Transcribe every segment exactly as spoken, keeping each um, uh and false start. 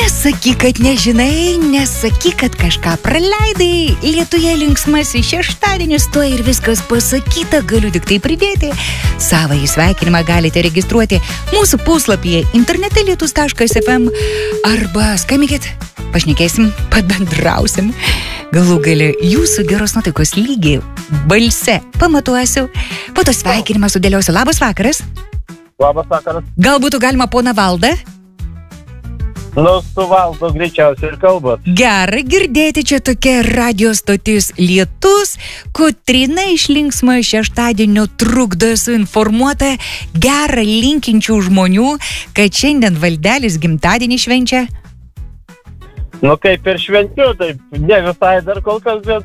Nesakyk, kad nežinai, nesakyk, kad kažką praleidai. Lietuje linksmasis šeštadienis, tuo ir viskas pasakyta, galiu tik tai pridėti. Savąjį sveikinimą galite registruoti mūsų puslapyje internete lietus taškas ef em arba skambinkit, pašnekėsim, pabendrausim. Galų gali jūsų geros nuotaikos lygį balse pamatuosiu, po to sveikinimą sudėliosiu. Labas vakaras. Labas vakaras. Gal būtų galima poną Valdą? Nu, su Valdu greičiausiai ir kalbat. Gerai girdėti, čia tokia radio stotis Lietus. Kotryna iš linksmo šeštadienio trukdo suinformuota gerą linkinčių žmonių, kad šiandien Valdelis gimtadienį švenčia. Nu, kaip ir švenčiu, taip ne visai dar kol kas, bet...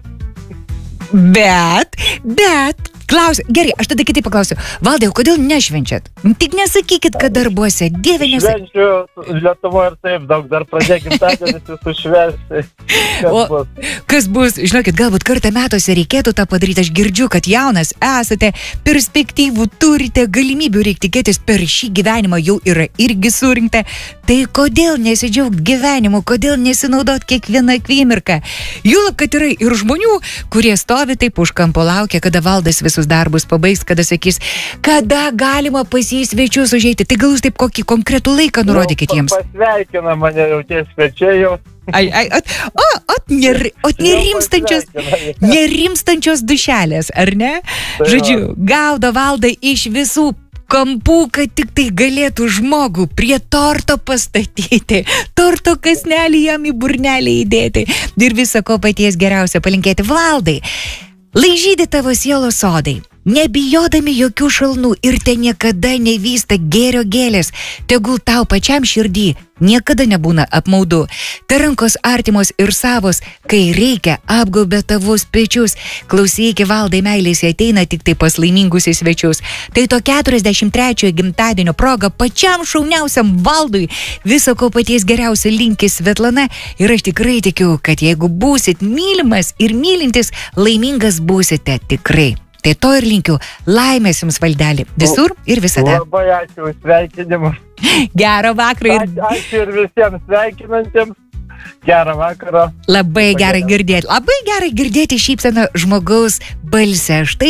Bet, bet... Klausiu, gerai, aš tada kitaip paklausiu. Valdai, o kodėl nešvenčiat? Tik nesakykit, kad darbuose. Dieve nesakykit. Švenčiu Lietuvoje ir taip, daug dar pradėkim tądienis visų švęsti. Kas o, bus? Kas bus? Žinokit, galbūt kartą metuose reikėtų tą padaryti. Aš girdžiu, kad jaunas esate, perspektyvų turite, galimybių reikia tikėtis per šį gyvenimą jau yra irgi surinkta. Tai kodėl nesidžiaugt gyvenimu, kodėl nesinaudot kiekvieną akimirką? Jūlab, kad yra ir žmonių, kurie stovi taip už kampo laukia, kada Valdas visus darbus pabaigs, kada sakys, kada galima pas jį svečius užeiti. Tai gal jūs taip kokį konkretų laiką nurodykit jiems. Pasveikina mane jau tie svečiai jau. Ai, ai, at, o, at, ner, at nerimstančios, nerimstančios dušelės, ar ne? Tai Žodžiu, gaudo Valdą iš visų kampų, kad tik tai galėtų žmogų prie torto pastatyti, torto kasnelį jam į burnelį įdėti ir viso ko paties geriausio palinkėti. Valdai, laižyti tavo sielos sodai, nebijodami jokių šalnų ir te niekada nevysta gėrio gėlės, tegul tau pačiam širdį niekada nebūna apmaudu. Te rankos artimos ir savos, kai reikia, apgaubia tavus pečius. Klausyki, Valdai, meilės ateina tik tai pas laimingusius svečius. Tai to keturiasdešimt trečiojo gimtadienio proga pačiam šauniausiam Valdui viso ko paties geriausio linki Svetlana. Ir aš tikrai tikiu, kad jeigu būsit mylimas ir mylintis, laimingas būsite tikrai. Tai to ir linkiu. Laimės jums, Valdelį. Visur ir visada. Labai ačiū už sveikinimus. Gero vakaro. Ir... Ačiū, ačiū ir visiems sveikinantiems. Gerą vakarą. Labai gerai girdėti. Labai gerai girdėti šypseną žmogaus balse. Štai